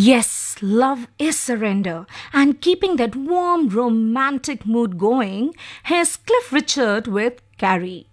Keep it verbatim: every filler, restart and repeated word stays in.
Yes, love is surrender. And keeping that warm romantic mood going, here's Cliff Richard with Carrie.